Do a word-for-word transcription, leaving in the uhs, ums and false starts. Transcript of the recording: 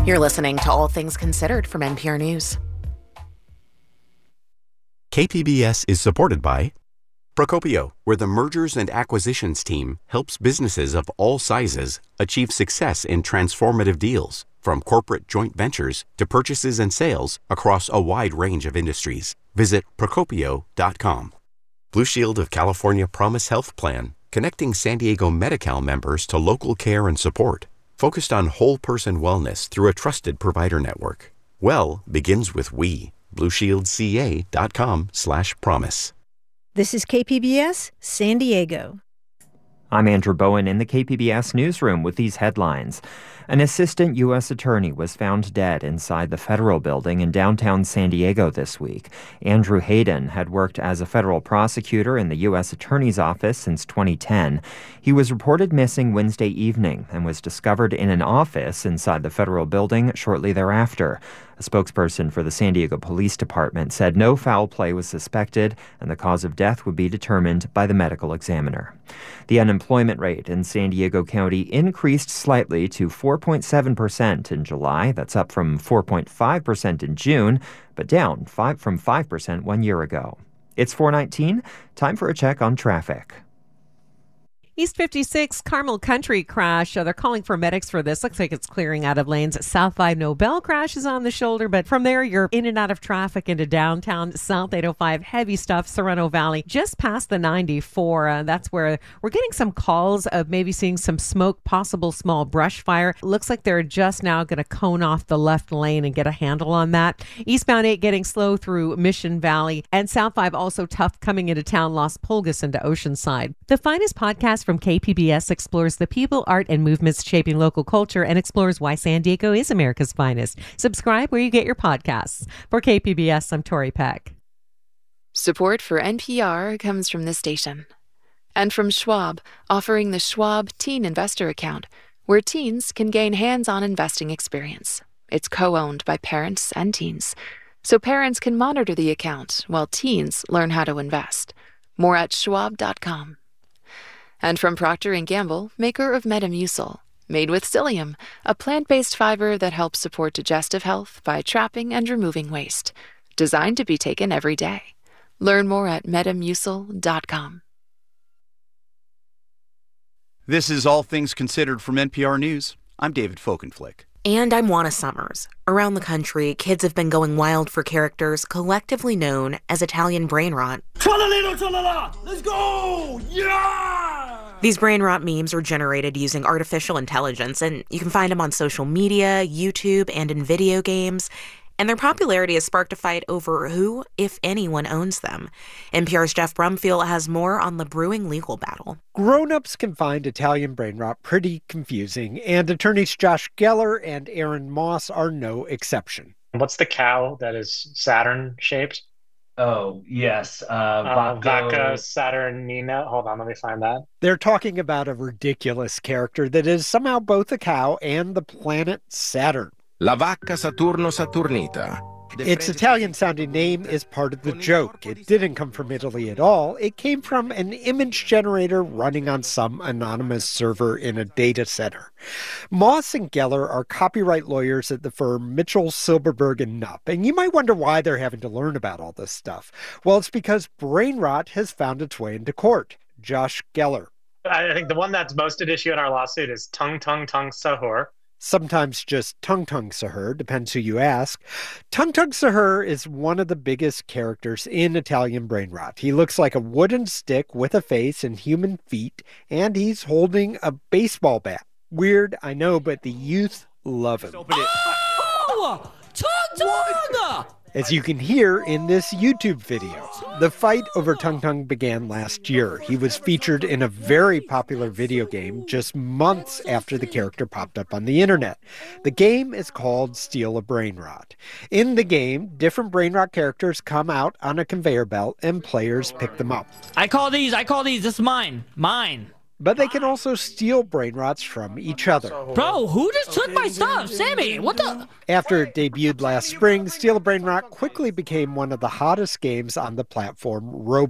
You're listening to All Things Considered from N P R News. K P B S is supported by Procopio, where the mergers and acquisitions team helps businesses of all sizes achieve success in transformative deals, from corporate joint ventures to purchases and sales across a wide range of industries. Visit Procopio dot com. Blue Shield of California Promise Health Plan, connecting San Diego Medi-Cal members to local care and support, focused on whole-person wellness through a trusted provider network. Well begins with we. Blue Shield C A dot com slash promise. This is K P B S San Diego. I'm Andrew Bowen in the K P B S newsroom with these headlines. An assistant U S attorney was found dead inside the federal building in downtown San Diego this week. Andrew Hayden had worked as a federal prosecutor in the U S attorney's office since twenty ten. He was reported missing Wednesday evening and was discovered in an office inside the federal building shortly thereafter. A spokesperson for the San Diego Police Department said no foul play was suspected and the cause of death would be determined by the medical examiner. The unemployment rate in San Diego County increased slightly to four point seven percent in July. That's up from four point five percent in June, but down five from five percent one year ago. It's four nineteen. Time for a check on traffic. East fifty-six, Carmel Country crash. Uh, they're calling for medics for this. Looks like it's clearing out of lanes. South five Nobel crash is on the shoulder, but from there, you're in and out of traffic into downtown. South eight oh five, heavy stuff, Serrano Valley, just past the ninety-four. Uh, that's where we're getting some calls of maybe seeing some smoke, possible small brush fire. Looks like they're just now going to cone off the left lane and get a handle on that. Eastbound eight getting slow through Mission Valley, and South five also tough coming into town, Las Pulgas into Oceanside. The finest podcast from K P B S explores the people, art, and movements shaping local culture and explores why San Diego is America's finest. Subscribe where you get your podcasts. For K P B S, I'm Tori Peck. Support for N P R comes from this station. And from Schwab, offering the Schwab Teen Investor Account, where teens can gain hands-on investing experience. It's co-owned by parents and teens, so parents can monitor the account while teens learn how to invest. More at schwab dot com. And from Procter and Gamble, maker of Metamucil, made with psyllium, a plant-based fiber that helps support digestive health by trapping and removing waste. Designed to be taken every day. Learn more at metamucil dot com. This is All Things Considered from N P R News. I'm David Folkenflik. And I'm Juana Summers. Around the country, kids have been going wild for characters collectively known as Italian brain rot. Tra-la-lino, tra-la-la! Let's go! Yeah! These brain rot memes are generated using artificial intelligence, and you can find them on social media, YouTube, and in video games. And their popularity has sparked a fight over who, if anyone, owns them. N P R's Jeff Brumfield has more on the brewing legal battle. Grown-ups can find Italian brain rot pretty confusing, and attorneys Josh Geller and Aaron Moss are no exception. What's the cow that is Saturn-shaped? Oh, yes. Uh, uh, Vacca Vacca Saturnina. Hold on, let me find that. They're talking about a ridiculous character that is somehow both a cow and the planet Saturn. La Vacca Saturno Saturnita. Its Italian-sounding name is part of the joke. It didn't come from Italy at all. It came from an image generator running on some anonymous server in a data center. Moss and Geller are copyright lawyers at the firm Mitchell, Silberberg, and Knupp. And you might wonder why they're having to learn about all this stuff. Well, it's because brain rot has found its way into court. Josh Geller. I think the one that's most at issue in our lawsuit is Tung Tung Tung Sahur. Sometimes just Tung Tung Sahur, depends who you ask. Tung Tung Sahur is one of the biggest characters in Italian brain rot. He looks like a wooden stick with a face and human feet, and he's holding a baseball bat. Weird, I know, but the youth love him. Oh! Tung Tung! As you can hear in this YouTube video, the fight over Tung Tung began last year. He was featured in a very popular video game just months after the character popped up on the internet. The game is called Steal a Brain Rot. In the game, different brain rot characters come out on a conveyor belt and players pick them up. I call these, I call these, this is mine, mine. But they can also steal brain rots from each other. Bro, who just took my stuff? Sammy, what the? After it debuted last spring, Steal a Brain Rot quickly became one of the hottest games on the platform Roblox.